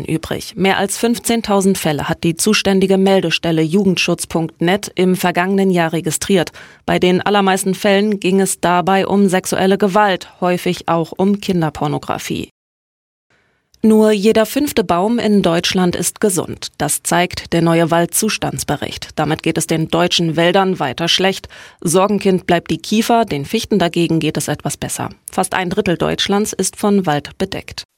übrig. Mehr als 15.000 Fälle hat die zuständige Meldestelle Jugendschutz.net im vergangenen Jahr registriert. Bei den allermeisten Fällen ging es dabei um sexuelle Gewalt, häufig auch um Kinderpornografie. Nur jeder 5. Baum in Deutschland ist gesund. Das zeigt der neue Waldzustandsbericht. Damit geht es den deutschen Wäldern weiter schlecht. Sorgenkind bleibt die Kiefer, den Fichten dagegen geht es etwas besser. Fast 1/3 Deutschlands ist von Wald bedeckt.